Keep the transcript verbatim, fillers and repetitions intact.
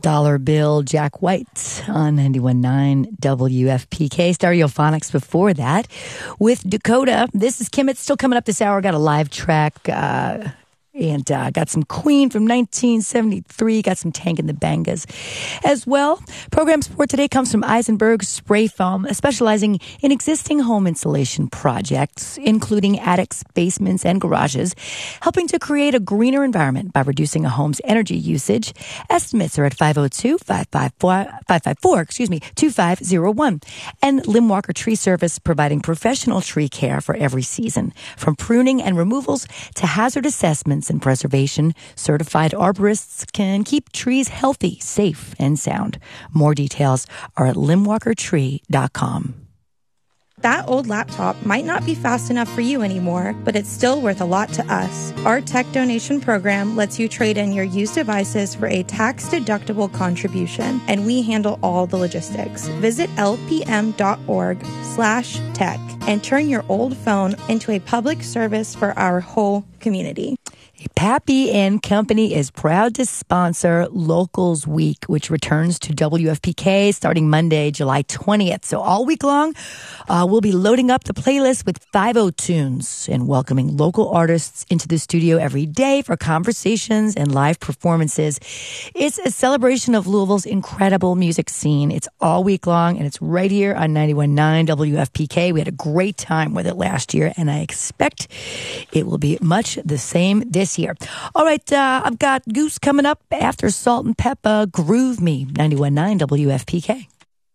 Dollar Bill, Jack White on ninety-one point nine W F P K. Stereophonics before that with Dakota. This is Kim. It's still coming up this hour. Got a live track. Uh, And uh, got some Queen from nineteen seventy-three, got some Tank and the Bangas as well. Program support today comes from Eisenberg Spray Foam, specializing in existing home insulation projects, including attics, basements, and garages, helping to create a greener environment by reducing a home's energy usage. Estimates are at five oh two, five five four, excuse me, two five oh one. And Limwalker Tree Service, providing professional tree care for every season, from pruning and removals to hazard assessments and preservation. Certified arborists can keep trees healthy, safe, and sound. More details are at limwalker tree dot com. That old laptop might not be fast enough for you anymore, but it's still worth a lot to us. Our tech donation program lets you trade in your used devices for a tax-deductible contribution, and we handle all the logistics. Visit lpm.org slash tech and turn your old phone into a public service for our whole community. Pappy and Company is proud to sponsor Locals Week, which returns to W F P K starting Monday, July twentieth. So all week long, uh, we'll be loading up the playlist with five oh tunes and welcoming local artists into the studio every day for conversations and live performances. It's a celebration of Louisville's incredible music scene. It's all week long, and it's right here on ninety-one point nine W F P K. We had a great time with it last year, and I expect it will be much the same this year. All right, uh, I've got Goose coming up after Salt and Pepper. Groove Me, ninety-one point nine W F P K.